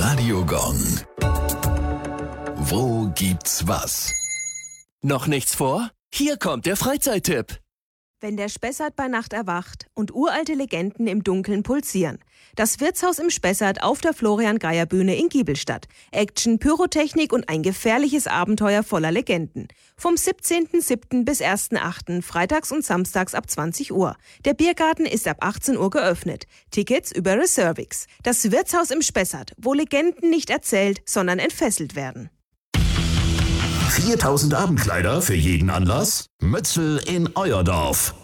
Radiogong. Wo gibt's was? Noch nichts vor? Hier kommt der Freizeittipp. Wenn der Spessart bei Nacht erwacht und uralte Legenden im Dunkeln pulsieren. Das Wirtshaus im Spessart auf der Florian-Geyer-Bühne in Giebelstadt. Action, Pyrotechnik und ein gefährliches Abenteuer voller Legenden. Vom 17.07. bis 1.08. freitags und samstags ab 20 Uhr. Der Biergarten ist ab 18 Uhr geöffnet. Tickets über Reservix. Das Wirtshaus im Spessart, wo Legenden nicht erzählt, sondern entfesselt werden. 4000 Abendkleider für jeden Anlass? Mötzl in euer Dorf.